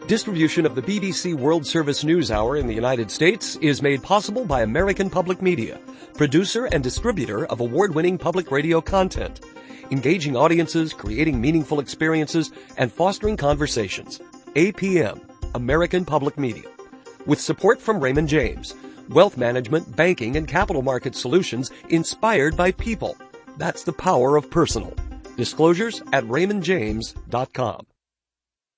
Distribution of the BBC World Service News Hour in the United States is made possible by American Public Media, producer and distributor of award-winning public radio content, engaging audiences, creating meaningful experiences, and fostering conversations. APM, American Public Media. With support from Raymond James, wealth management, banking, and capital market solutions inspired by people. That's the power of personal. Disclosures at raymondjames.com.